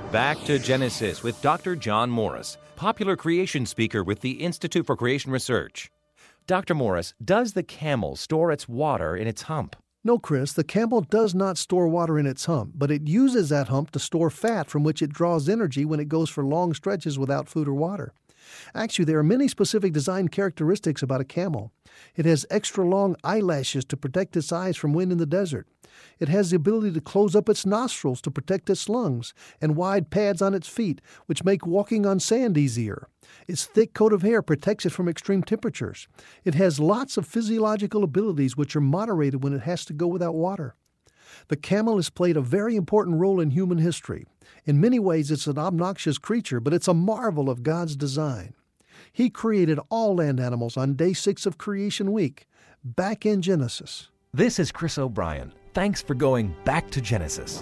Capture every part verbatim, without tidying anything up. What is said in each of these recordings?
Back to Genesis with Doctor John Morris, popular creation speaker with the Institute for Creation Research. Doctor Morris, does the camel store its water in its hump? No, Chris, the camel does not store water in its hump, but it uses that hump to store fat from which it draws energy when it goes for long stretches without food or water. Actually, there are many specific design characteristics about a camel. It has extra long eyelashes to protect its eyes from wind in the desert. It has the ability to close up its nostrils to protect its lungs, and wide pads on its feet, which make walking on sand easier. Its thick coat of hair protects it from extreme temperatures. It has lots of physiological abilities which are moderated when it has to go without water. The camel has played a very important role in human history. In many ways, it's an obnoxious creature, but it's a marvel of God's design. He created all land animals on day six of Creation Week, back in Genesis. This is Chris O'Brien. Thanks for going back to Genesis.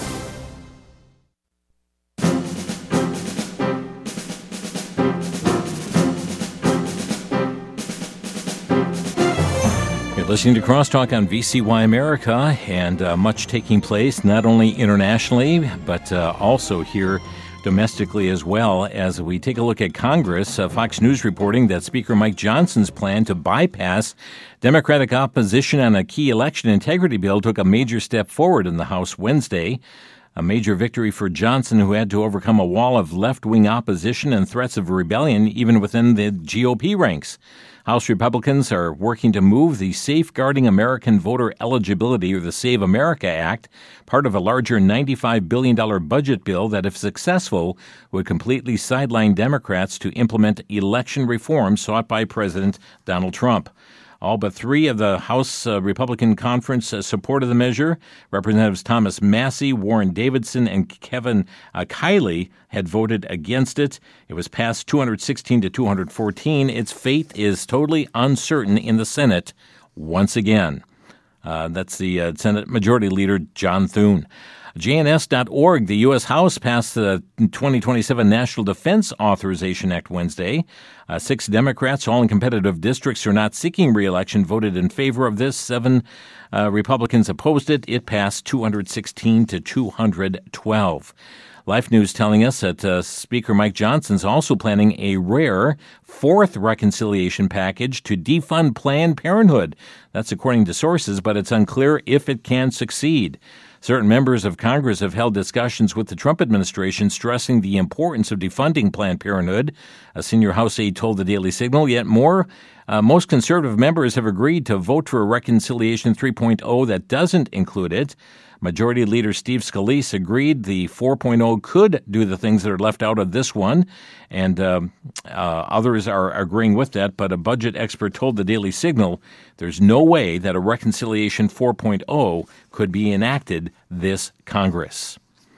You're listening to Crosstalk on V C Y America, and uh, much taking place not only internationally, but uh, also here domestically as well. As we take a look at Congress, uh, Fox News reporting that Speaker Mike Johnson's plan to bypass Democratic opposition on a key election integrity bill took a major step forward in the House Wednesday. A major victory for Johnson, who had to overcome a wall of left-wing opposition and threats of rebellion even within the G O P ranks. House Republicans are working to move the Safeguarding American Voter Eligibility, or the Save America Act, part of a larger ninety-five billion dollars budget bill that, if successful, would completely sideline Democrats to implement election reform sought by President Donald Trump. All but three of the House uh, Republican Conference uh, supported the measure. Representatives Thomas Massie, Warren Davidson, and Kevin uh, Kiley had voted against it. It was passed two hundred sixteen to two hundred fourteen. Its fate is totally uncertain in the Senate once again. Uh, that's the uh, Senate Majority Leader John Thune. J N S dot org, the U S. House passed the twenty twenty-seven National Defense Authorization Act Wednesday. Uh, six Democrats, all in competitive districts, who are not seeking re-election, voted in favor of this. Seven uh, Republicans opposed it. It passed two hundred sixteen to two hundred twelve. Life News telling us that uh, Speaker Mike Johnson is also planning a rare fourth reconciliation package to defund Planned Parenthood. That's according to sources, but it's unclear if it can succeed. Certain members of Congress have held discussions with the Trump administration stressing the importance of defunding Planned Parenthood. A senior House aide told the Daily Signal, yet more, uh, most conservative members have agreed to vote for a Reconciliation three point oh that doesn't include it. Majority Leader Steve Scalise agreed the four point oh could do the things that are left out of this one, and uh, uh, others are agreeing with that, but a budget expert told the Daily Signal there's no way that a Reconciliation four point oh could be enacted this Congress.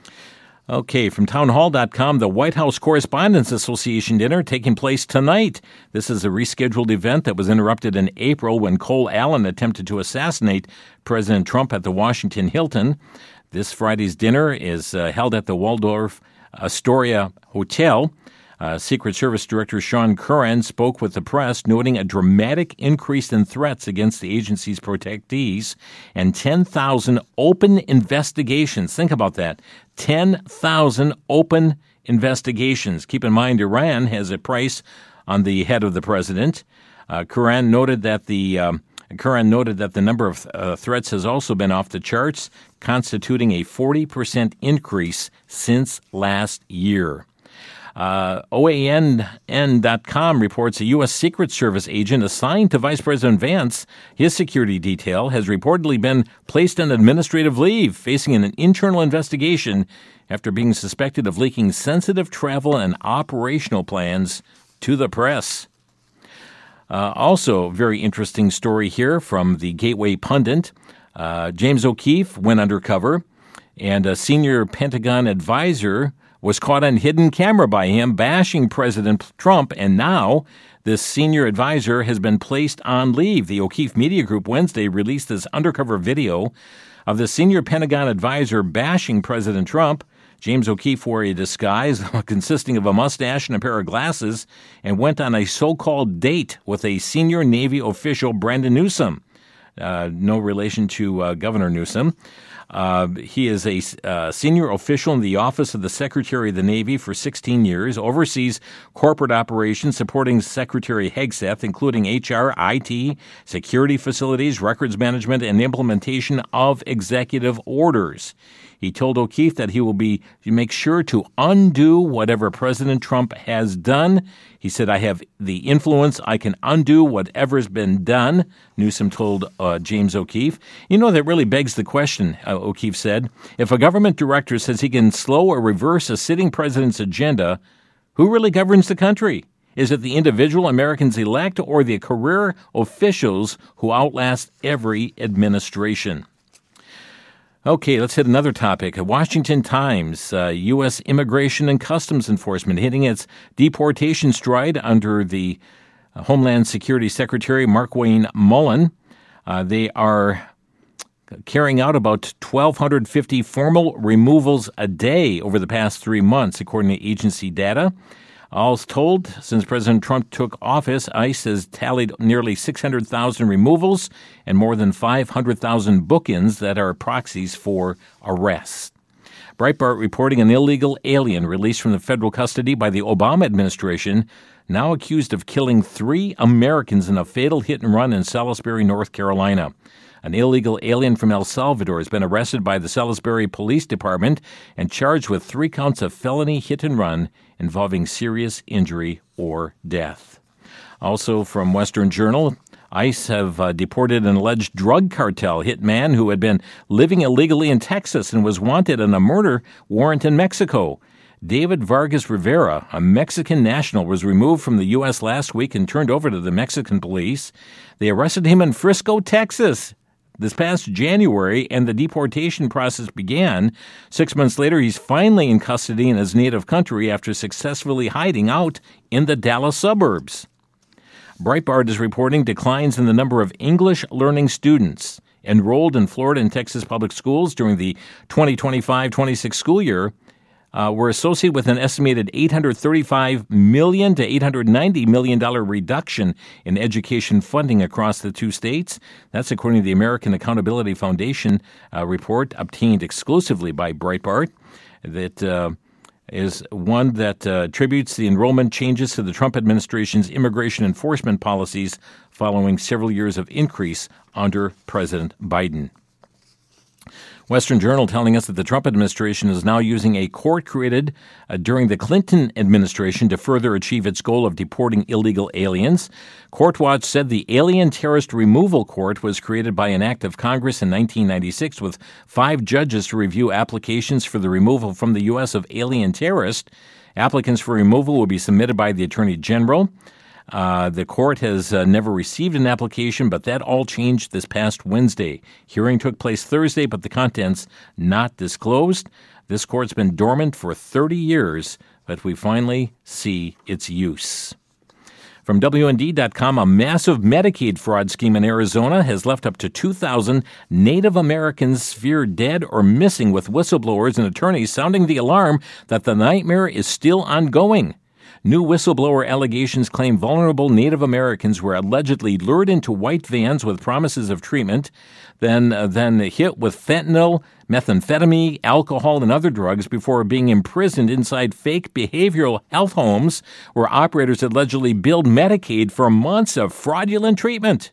Okay, from townhall dot com, the White House Correspondents Association dinner taking place tonight. This is a rescheduled event that was interrupted in April when Cole Allen attempted to assassinate President Trump at the Washington Hilton. This Friday's dinner is uh, held at the Waldorf Astoria Hotel. Uh, Secret Service Director Sean Curran spoke with the press, noting a dramatic increase in threats against the agency's protectees and ten thousand open investigations. Think about that. ten thousand open investigations. Keep in mind, Iran has a price on the head of the president. Uh, Curran noted that the um, Curran noted that the number of uh, threats has also been off the charts, constituting a forty percent increase since last year. Uh, O A N N dot com reports a U S. Secret Service agent assigned to Vice President Vance, his security detail, has reportedly been placed on administrative leave, facing an internal investigation after being suspected of leaking sensitive travel and operational plans to the press. Uh, also, very interesting story here from the Gateway Pundit. Uh, James O'Keefe went undercover, and a senior Pentagon advisor was caught on hidden camera by him bashing President Trump, and now this senior advisor has been placed on leave. The O'Keefe Media Group Wednesday released this undercover video of the senior Pentagon advisor bashing President Trump. James O'Keefe wore a disguise consisting of a mustache and a pair of glasses and went on a so-called date with a senior Navy official, Brendan Newsom. Uh, no relation to uh, Governor Newsom. Uh, he is a uh, senior official in the Office of the Secretary of the Navy for sixteen years, oversees corporate operations supporting Secretary Hegseth, including H R, I T, security facilities, records management, and implementation of executive orders. He told O'Keefe that he will be make sure to undo whatever President Trump has done. He said, I have the influence. I can undo whatever's been done, Newsom told uh, James O'Keefe. You know, that really begs the question, uh, O'Keefe said. If a government director says he can slow or reverse a sitting president's agenda, who really governs the country? Is it the individual Americans elect or the career officials who outlast every administration? Okay, let's hit another topic. Washington Times, uh, U S. Immigration and Customs Enforcement hitting its deportation stride under the Homeland Security Secretary Markwayne Mullin. Uh, they are carrying out about one thousand two hundred fifty formal removals a day over the past three months, according to agency data. All told, since President Trump took office, ICE has tallied nearly six hundred thousand removals and more than five hundred thousand bookings that are proxies for arrests. Breitbart reporting an illegal alien released from the federal custody by the Obama administration, now accused of killing three Americans in a fatal hit-and-run in Salisbury, North Carolina. An illegal alien from El Salvador has been arrested by the Salisbury Police Department and charged with three counts of felony hit-and-run involving serious injury or death. Also from Western Journal, ICE have uh, deported an alleged drug cartel hitman who had been living illegally in Texas and was wanted on a murder warrant in Mexico. David Vargas Rivera, a Mexican national, was removed from the U S last week and turned over to the Mexican police. They arrested him in Frisco, Texas, this past January, and the deportation process began. Six months later, he's finally in custody in his native country after successfully hiding out in the Dallas suburbs. Breitbart is reporting declines in the number of English-learning students enrolled in Florida and Texas public schools during the twenty twenty-five twenty-six school year. Uh, were associated with an estimated eight hundred thirty-five million dollars to eight hundred ninety million dollars reduction in education funding across the two states. That's according to the American Accountability Foundation uh, report obtained exclusively by Breitbart. That uh, is one that uh, attributes the enrollment changes to the Trump administration's immigration enforcement policies following several years of increase under President Biden. Western Journal telling us that the Trump administration is now using a court created uh, during the Clinton administration to further achieve its goal of deporting illegal aliens. Court Watch said the Alien Terrorist Removal Court was created by an act of Congress in nineteen ninety-six with five judges to review applications for the removal from the U S of alien terrorists. Applicants for removal will be submitted by the Attorney General. Uh, the court has uh, never received an application, but that all changed this past Wednesday. Hearing took place Thursday, but the contents not disclosed. This court's been dormant for thirty years, but we finally see its use. From W N D dot com, a massive Medicaid fraud scheme in Arizona has left up to two thousand Native Americans feared dead or missing, with whistleblowers and attorneys sounding the alarm that the nightmare is still ongoing. New whistleblower allegations claim vulnerable Native Americans were allegedly lured into white vans with promises of treatment, then, uh, then hit with fentanyl, methamphetamine, alcohol, and other drugs before being imprisoned inside fake behavioral health homes where operators allegedly billed Medicaid for months of fraudulent treatment.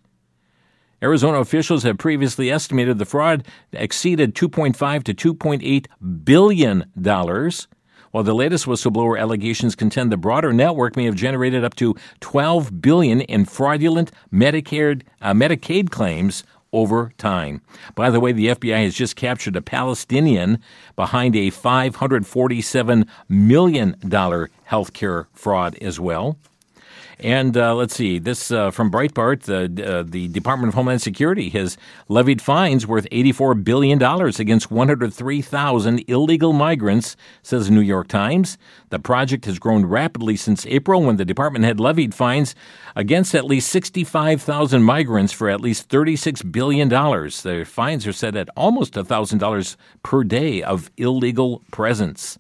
Arizona officials have previously estimated the fraud exceeded two point five to two point eight billion dollars. While the latest whistleblower allegations contend the broader network may have generated up to twelve billion dollars in fraudulent Medicare, uh, Medicaid claims over time. By the way, the F B I has just captured a Palestinian behind a five hundred forty-seven million dollars healthcare fraud as well. And uh, let's see, this uh, from Breitbart, the, uh, the Department of Homeland Security has levied fines worth eighty-four billion dollars against one hundred three thousand illegal migrants, says the New York Times. The project has grown rapidly since April, when the department had levied fines against at least sixty-five thousand migrants for at least thirty-six billion dollars. The fines are set at almost one thousand dollars per day of illegal presence.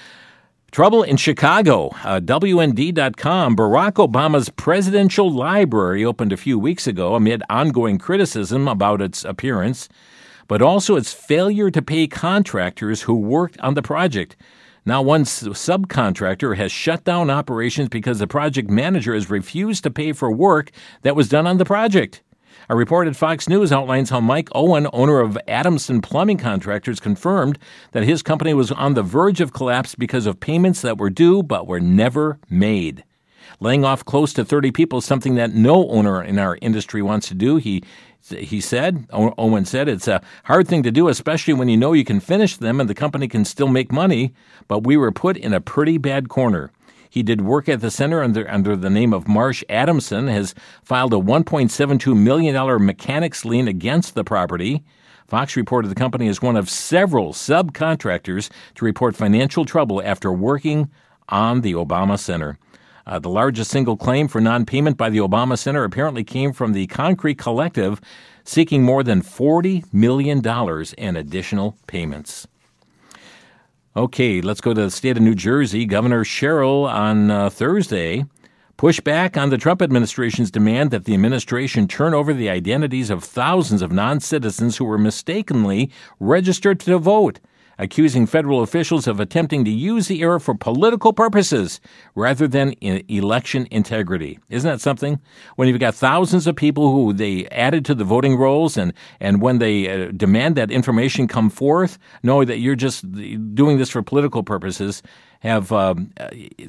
Trouble in Chicago. Uh, W N D dot com, Barack Obama's presidential library opened a few weeks ago amid ongoing criticism about its appearance. but also its failure to pay contractors who worked on the project. Now, one subcontractor has shut down operations because the project manager has refused to pay for work that was done on the project. A report at Fox News outlines how Mike Owen, owner of Adamson Plumbing Contractors, confirmed that his company was on the verge of collapse because of payments that were due but were never made. Laying off close to thirty people is something that no owner in our industry wants to do, he he said. Owen said, it's a hard thing to do, especially when you know you can finish them and the company can still make money, but we were put in a pretty bad corner. He did work at the center under under the name of Marsh Adamson, has filed a one point seven two million dollars mechanics lien against the property. Fox reported the company is one of several subcontractors to report financial trouble after working on the Obama Center. Uh, the largest single claim for non-payment by the Obama Center apparently came from the Concrete Collective, seeking more than forty million dollars in additional payments. Okay, let's go to the state of New Jersey. Governor Sherrill on uh, Thursday pushed back on the Trump administration's demand that the administration turn over the identities of thousands of non-citizens who were mistakenly registered to vote, accusing federal officials of attempting to use the error for political purposes rather than in election integrity. Isn't that something? When you've got thousands of people who they added to the voting rolls, and, and when they uh, demand that information come forth, know that you're just doing this for political purposes, have um, uh,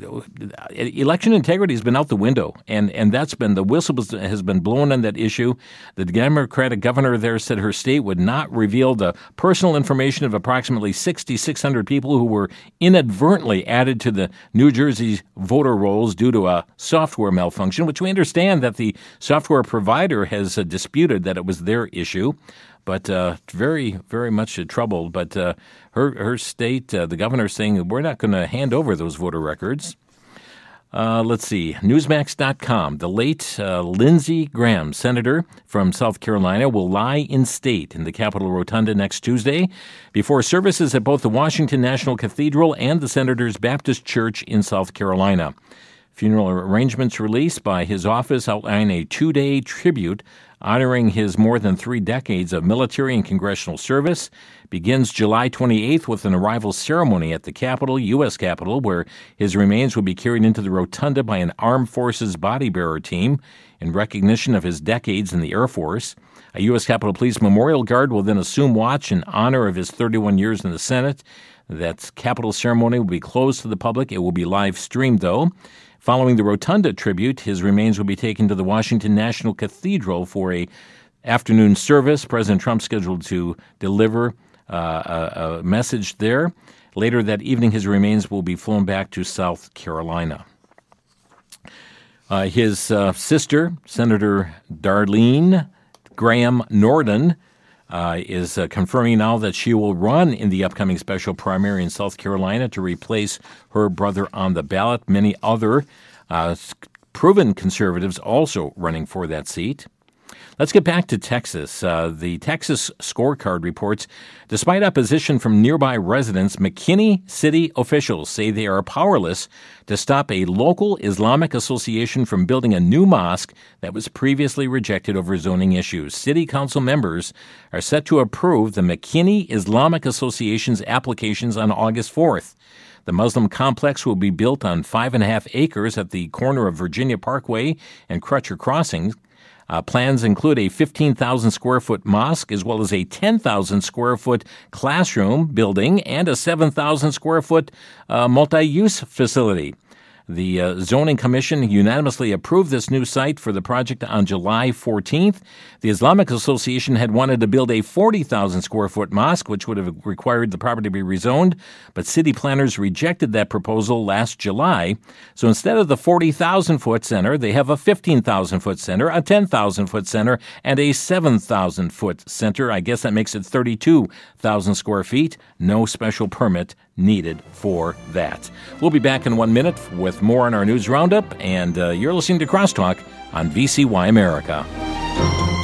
election integrity has been out the window, and, and that's been the whistle has been blown on that issue. The Democratic governor there said her state would not reveal the personal information of approximately six thousand six hundred people who were inadvertently added to the New Jersey voter rolls due to a software malfunction, which we understand that the software provider has uh, disputed that it was their issue. But uh, very, very much troubled. But uh, her her state, uh, the governor, saying that we're not going to hand over those voter records. Uh, let's see, Newsmax dot com. The late uh, Lindsey Graham, senator from South Carolina, will lie in state in the Capitol Rotunda next Tuesday before services at both the Washington National Cathedral and the Senator's Baptist Church in South Carolina. Funeral arrangements released by his office outline a two-day tribute honoring his more than three decades of military and congressional service. Begins July twenty-eighth with an arrival ceremony at the Capitol, U S Capitol, where his remains will be carried into the rotunda by an Armed Forces body bearer team in recognition of his decades in the Air Force. A U S Capitol Police Memorial Guard will then assume watch in honor of his thirty-one years in the Senate. That Capitol ceremony will be closed to the public. It will be live streamed, though. Following the Rotunda tribute, his remains will be taken to the Washington National Cathedral for a afternoon service. President Trump scheduled to deliver uh, a, a message there. Later that evening, his remains will be flown back to South Carolina. Uh, his uh, sister, Senator Darlene Graham Norden, Uh, is uh, confirming now that she will run in the upcoming special primary in South Carolina to replace her brother on the ballot. Many other uh, proven conservatives also running for that seat. Let's get back to Texas. Uh, the Texas Scorecard reports, despite opposition from nearby residents, McKinney city officials say they are powerless to stop a local Islamic association from building a new mosque that was previously rejected over zoning issues. City council members are set to approve the McKinney Islamic Association's applications on August fourth. The Muslim complex will be built on five and a half acres at the corner of Virginia Parkway and Crutcher Crossing. Uh, plans include a fifteen thousand square foot mosque, as well as a ten thousand square foot classroom building and a seven thousand square foot uh, multi-use facility. The uh, Zoning Commission unanimously approved this new site for the project on July fourteenth. The Islamic Association had wanted to build a forty thousand square foot mosque, which would have required the property to be rezoned, but city planners rejected that proposal last July. So instead of the forty thousand foot center, they have a fifteen thousand foot center, a ten thousand foot center, and a seven thousand foot center. I guess that makes it thirty-two thousand square feet. No special permit needed for that. We'll be back in one minute with more on our news roundup, and uh, you're listening to Crosstalk on V C Y America.